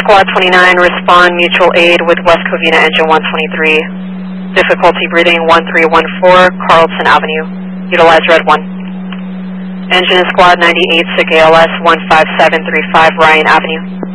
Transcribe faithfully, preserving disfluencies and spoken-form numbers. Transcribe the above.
Squad twenty-nine, respond mutual aid with West Covina engine one twenty-three. Difficulty breathing one three one four, Carlson Avenue. Utilize red one. Engine Squad ninety-eight, S I C A L S one five seven three five, Ryan Avenue.